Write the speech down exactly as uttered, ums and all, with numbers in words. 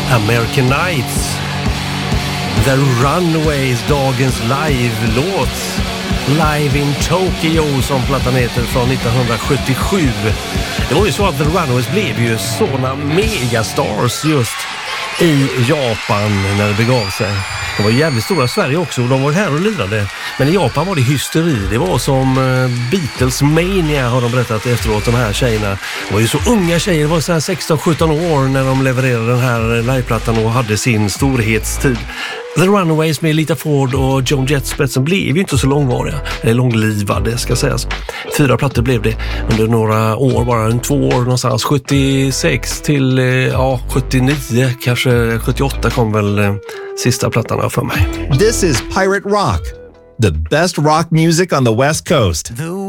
American Nights. The Runaways, dagens live-låt. Live in Tokyo som plattan heter, från nittonhundrasjuttiosju. Det var ju så att The Runaways blev ju såna megastars just i Japan när det begav sig. De var jävligt stora i Sverige också och de var här och lirade. Men i Japan var det hysteri. Det var som Beatles mania, har de berättat efteråt, de här tjejerna. De var ju så unga tjejer, det var så här sexton sjutton år när de levererade den här liveplattan och hade sin storhetstid. The Runaways med Lita Ford och Joan Jett spetsen blev ju inte så långvariga, eller långlivade ska sägas. Fyra plattor blev det under några år, bara en två år någonstans. sjuttiosex till ja, sjuttionio, kanske sjuttioåtta kom väl eh, sista plattan för mig. This is Pirate Rock, the best rock music on the West Coast. The